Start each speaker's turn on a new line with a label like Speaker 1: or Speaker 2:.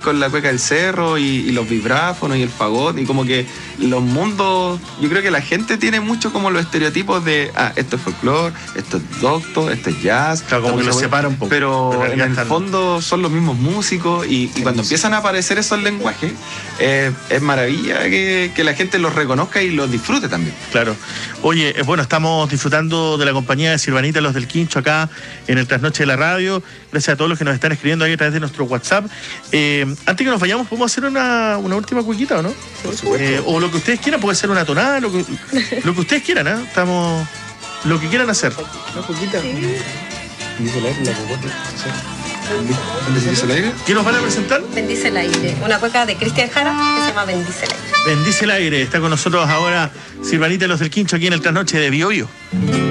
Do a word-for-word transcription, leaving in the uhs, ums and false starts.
Speaker 1: con la cueca del cerro y, y los vibráfonos y el fagot, y como que los mundos, yo creo que la gente tiene mucho como los estereotipos de, ah, esto es folclore, esto es docto, esto es jazz.
Speaker 2: Claro, como que los separa un poco.
Speaker 1: Pero, pero en el
Speaker 2: están...
Speaker 1: fondo son los mismos músicos y, y cuando empiezan a aparecer esos lenguajes, eh, es maravilla que, que la gente los reconozca y los disfrute también.
Speaker 2: Claro. Oye, bueno, estamos disfrutando de la compañía de Silvanita Los del Quincho acá en el Trasnoche de la Radio. Gracias a todos los que nos están escribiendo ahí a través de nuestro WhatsApp. Eh, antes que nos vayamos, ¿podemos hacer una, una última cuequita o no?
Speaker 1: Por supuesto.
Speaker 2: Eh, o lo que ustedes quieran, puede ser una tonada, lo que, lo que ustedes quieran, ¿eh? Estamos... Lo que quieran hacer.
Speaker 1: Una poquita.
Speaker 3: Sí.
Speaker 1: Bendice el aire, la popota. ¿Bendice el aire?
Speaker 2: ¿Qué nos van a presentar?
Speaker 3: Bendice el aire. Una cueca de Cristian Jara que se llama Bendice el aire.
Speaker 2: Bendice el aire. Está con nosotros ahora Silvanita Los del Quincho aquí en el Trasnoche de Bio Bio.